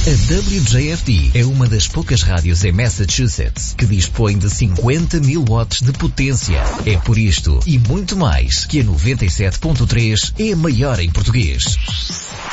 A WJFD é uma das poucas rádios em Massachusetts que dispõe de 50 mil watts de potência. É por isto e muito mais que a 97.3 é a maior em português.